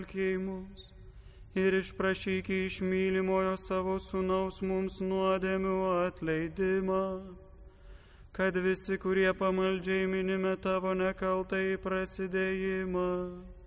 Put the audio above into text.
mus ir išprašyk iš mylimojo savo sūnaus mums nuodėmių atleidimą, kad visi, kurie pamaldžiai minime tavo nekaltai prasidėjimą,